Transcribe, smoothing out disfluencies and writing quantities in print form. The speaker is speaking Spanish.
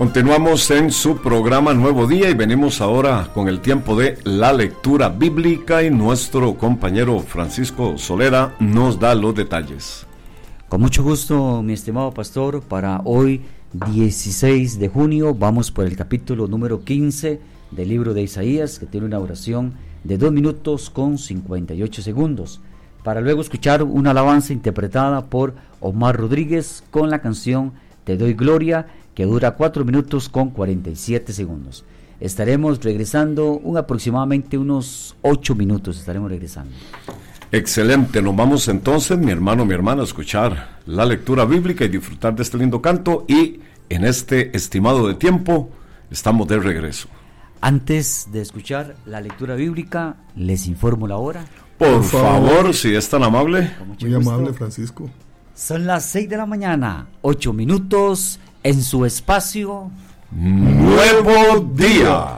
Continuamos en su programa Nuevo Día y venimos ahora con el tiempo de la lectura bíblica y nuestro compañero Francisco Solera nos da los detalles. Con mucho gusto, mi estimado pastor, para hoy 16 de junio vamos por el capítulo número 15 del libro de Isaías, que tiene una oración de 2 minutos con 58 segundos, para luego escuchar una alabanza interpretada por Omar Rodríguez con la canción Te doy gloria, que dura 4 minutos con 47 segundos. Estaremos regresando aproximadamente unos 8 minutos, estaremos regresando. Excelente, nos vamos entonces, mi hermano, mi hermana, a escuchar la lectura bíblica y disfrutar de este lindo canto, y en este estimado de tiempo estamos de regreso. Antes de escuchar la lectura bíblica, les informo la hora. Por favor, si es tan amable. Muy amable, Francisco. Son las 6 de la mañana, 8 minutos, en su espacio Nuevo Día.